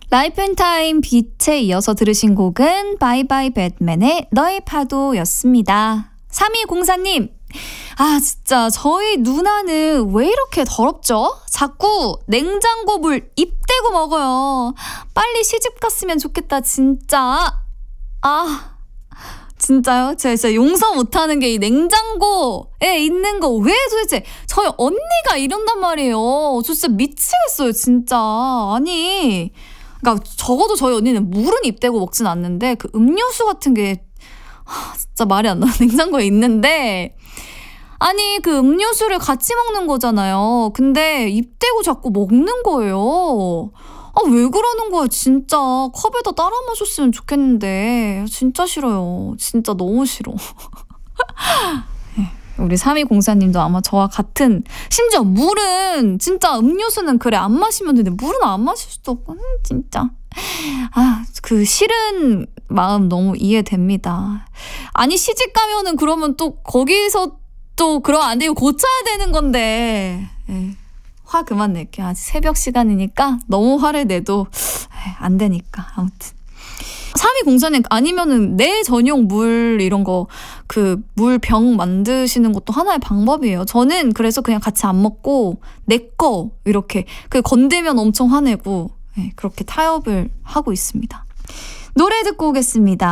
라이프앤타임 빛에 이어서 들으신 곡은 바이바이 배트맨의 너의 파도였습니다. 3204님, 진짜 저희 누나는 왜 이렇게 더럽죠? 자꾸 냉장고 물 입 대고 먹어요. 빨리 시집 갔으면 좋겠다 진짜. 진짜요? 제가 진짜 용서 못하는 게 이 냉장고에 있는 거 왜 도대체 저희 언니가 이런단 말이에요. 저 진짜 미치겠어요 진짜. 아니 그러니까 적어도 저희 언니는 물은 입 대고 먹진 않는데 그 음료수 같은 게 진짜 말이 안 나요. 냉장고에 있는데 아니 그 음료수를 같이 먹는 거잖아요. 근데 입 대고 자꾸 먹는 거예요. 왜 그러는 거야 진짜. 컵에다 따라 마셨으면 좋겠는데 진짜 싫어요. 진짜 너무 싫어. 우리 3204님도 아마 저와 같은, 심지어 물은 진짜 음료수는 그래 안 마시면 되는데 물은 안 마실 수도 없고 진짜 그 싫은 마음 너무 이해됩니다. 아니 시집 가면은 그러면 또 거기서 또 그러면 안 되고 고쳐야 되는 건데 화 그만 낼게요. 아직 새벽 시간이니까 너무 화를 내도 안 되니까. 아무튼 3204님 아니면은 내 전용 물 이런 거 그 물병 만드시는 것도 하나의 방법이에요. 저는 그래서 그냥 같이 안 먹고 내 거 이렇게 그 건들면 엄청 화내고 그렇게 타협을 하고 있습니다. 노래 듣고 오겠습니다.